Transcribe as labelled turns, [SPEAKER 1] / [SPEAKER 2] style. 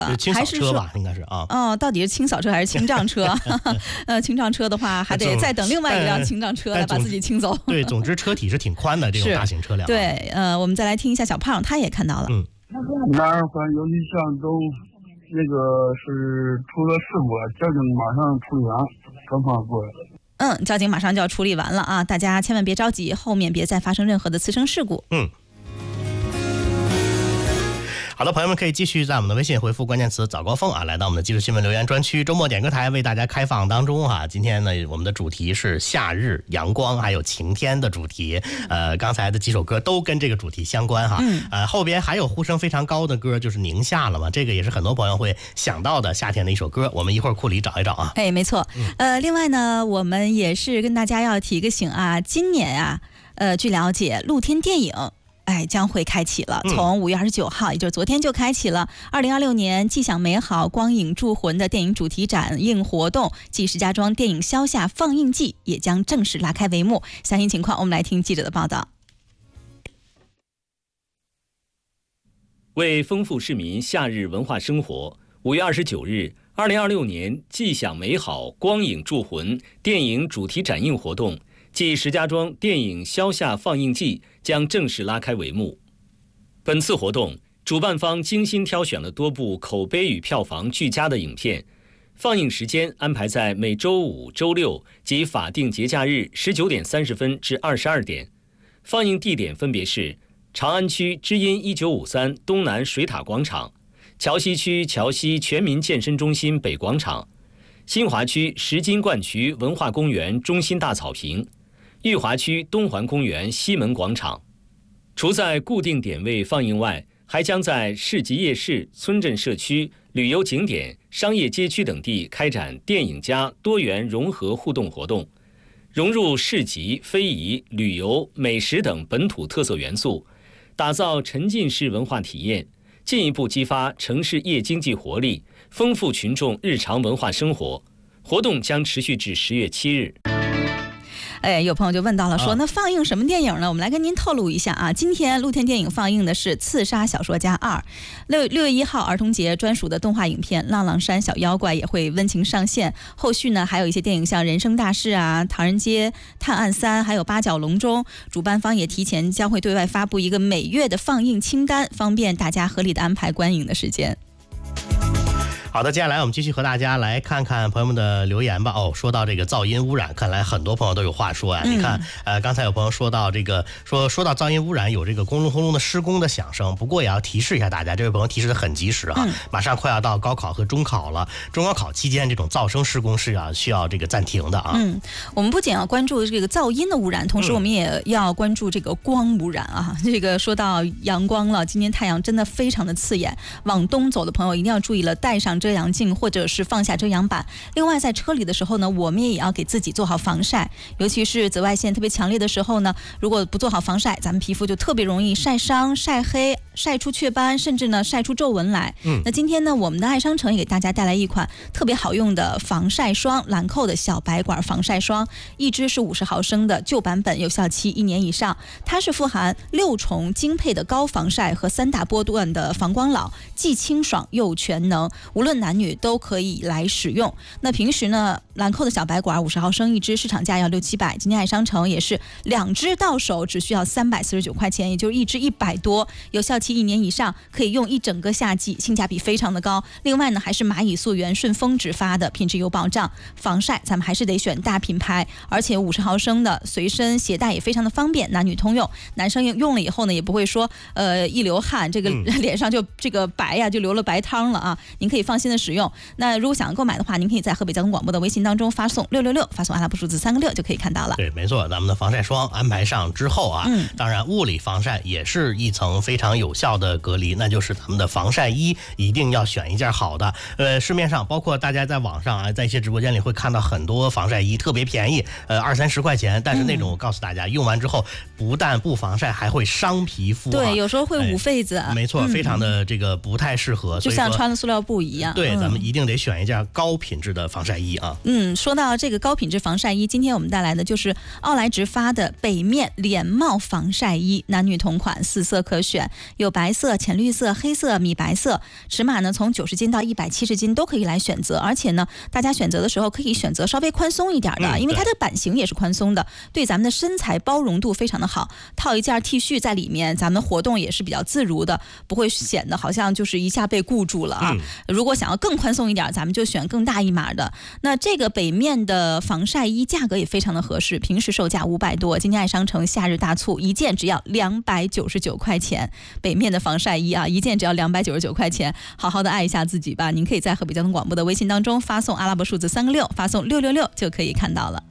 [SPEAKER 1] 清扫车吧，应该是啊。
[SPEAKER 2] 到底是清扫车还是清障车？清障车的话，还得再等另外一辆清障车来把自己清走。
[SPEAKER 1] 对，总之车体是挺宽的这种大型车辆。
[SPEAKER 2] 对，我们再来听一下小胖，他也看到了。
[SPEAKER 3] 南二环邮局巷东那个是出了事故了，交警马上处理完，刚放过来。
[SPEAKER 2] 交警马上就要处理完了啊！大家千万别着急，后面别再发生任何的次生事故。
[SPEAKER 1] 好的，朋友们可以继续在我们的微信回复关键词早高峰啊，来到我们的即时新闻留言专区，周末点歌台为大家开放当中啊。今天呢，我们的主题是夏日阳光还有晴天的主题，刚才的几首歌都跟这个主题相关哈。后边还有呼声非常高的歌，就是宁夏了嘛，这个也是很多朋友会想到的夏天的一首歌，我们一会儿库里找一找啊。
[SPEAKER 2] 没错。另外呢，我们也是跟大家要提个醒啊，今年啊，据了解，露天电影将会开启了，从5月29号，也就是昨天就开启了2026年既享美好光影铸魂的电影主题展映活动，继石家庄电影消夏放映季也将正式拉开帷幕。详细情况我们来听记者的报道。
[SPEAKER 4] 为丰富市民夏日文化生活，5月29日2026年既享美好光影铸魂电影主题展映活动继石家庄电影消夏放映季将正式拉开帷幕。本次活动，主办方精心挑选了多部口碑与票房俱佳的影片，放映时间安排在每周五、周六及法定节假日19点30分至22点。放映地点分别是长安区知音1953东南水塔广场、桥西区桥西全民健身中心北广场、新华区石金冠渠文化公园中心大草坪、裕华区东环公园西门广场。除在固定点位放映外，还将在市集夜市、村镇社区、旅游景点、商业街区等地开展电影加多元融合互动活动，融入市集、非遗、旅游、美食等本土特色元素，打造沉浸式文化体验，进一步激发城市夜经济活力，丰富群众日常文化生活。活动将持续至10月7日。
[SPEAKER 2] 有朋友就问到了说，那放映什么电影呢？我们来跟您透露一下啊，今天露天电影放映的是《刺杀小说家2》。6月1号儿童节专属的动画影片《浪浪山小妖怪》也会温情上线。后续呢，还有一些电影像《人生大事》啊、《唐人街探案3》，还有《八角笼中》。主办方也提前将会对外发布一个每月的放映清单，方便大家合理的安排观影的时间。
[SPEAKER 1] 好的，接下来我们继续和大家来看看朋友们的留言吧。说到这个噪音污染，看来很多朋友都有话说呀。你看，刚才有朋友说到这个，说到噪音污染有这个轰隆轰隆的施工的响声，不过也要提示一下大家，这位朋友提示的很及时啊，马上快要到高考和中考了，中高考期间这种噪声施工是需要这个暂停的啊。
[SPEAKER 2] 我们不仅要关注这个噪音的污染，同时我们也要关注这个光污染啊。这个说到阳光了，今天太阳真的非常的刺眼，往东走的朋友一定要注意了，带上遮阳镜或者是放下遮阳板。另外在车里的时候呢，我们也要给自己做好防晒，尤其是紫外线特别强烈的时候呢，如果不做好防晒，咱们皮肤就特别容易晒伤、晒黑、晒出雀斑，甚至呢晒出皱纹来。那今天呢，我们的爱商城也给大家带来一款特别好用的防晒霜，兰蔻的小白管防晒霜，一支是50毫升的旧版本，有效期1年以上。它是富含6重精配的高防晒和3大波段的防光老，既清爽又全能，无论男女都可以来使用。那平时呢，兰蔻的小白管50毫升一支，市场价要600-700，今天爱商城也是2支到手只需要349块钱，也就是一支100多，有效期1年以上，可以用一整个夏季，性价比非常的高。另外呢，还是蚂蚁溯源顺丰直发的，品质有保障。防晒咱们还是得选大品牌，而且50毫升的随身携带也非常的方便，男女通用。男生用了以后呢，也不会说一流汗这个脸上就这个白呀就流了白汤了啊，您可以放心的使用。那如果想要购买的话，您可以在河北交通广播的微信当中发送666，发送阿拉伯数字3个6就可以看到了。
[SPEAKER 1] 对，没错，咱们的防晒霜安排上之后啊，当然物理防晒也是一层非常有效的隔离，那就是咱们的防晒衣一定要选一件好的。市面上包括大家在网上啊，在一些直播间里会看到很多防晒衣特别便宜，20-30块钱，但是那种我告诉大家，用完之后不但不防晒，还会伤皮肤。
[SPEAKER 2] 对，有时候会捂痱子。
[SPEAKER 1] 没错，非常的这个不太适合，
[SPEAKER 2] 就像穿了塑料布一样。
[SPEAKER 1] 对，咱们一定得选一件高品质的防晒衣啊。
[SPEAKER 2] 说到这个高品质防晒衣，今天我们带来的就是奥莱直发的北面连帽防晒衣，男女同款，4色可选，有白色、浅绿色、黑色、米白色，尺码呢从90斤到170斤都可以来选择，而且呢大家选择的时候可以选择稍微宽松一点的，因为它的版型也是宽松的，对咱们的身材包容度非常的好，套一件 T 恤在里面，咱们活动也是比较自如的，不会显得好像就是一下被固住了啊。如果想要更宽松一点，咱们就选更大一码的。那这个北面的防晒衣价格也非常的合适，平时售价500多，今天爱商城夏日大促，一件只要299块钱。北面的防晒衣啊，一件只要299块钱，好好的爱一下自己吧。您可以在河北交通广播的微信当中发送阿拉伯数字3个6，发送666就可以看到了。